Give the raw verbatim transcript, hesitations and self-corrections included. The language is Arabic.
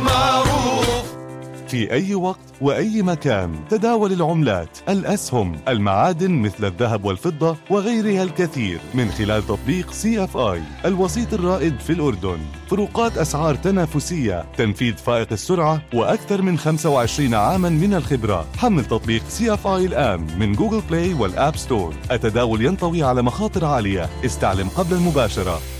معروف. في أي وقت وأي مكان تداول العملات، الأسهم، المعادن مثل الذهب والفضة وغيرها الكثير من خلال تطبيق سي اف آي، الوسيط الرائد في الأردن. فروقات أسعار تنافسية، تنفيذ فائق السرعة، وأكثر من خمسة وعشرين عاما من الخبرة. حمل تطبيق سي اف آي الآن من جوجل بلاي والآب ستور. التداول ينطوي على مخاطر عالية، استعلم قبل المباشرة.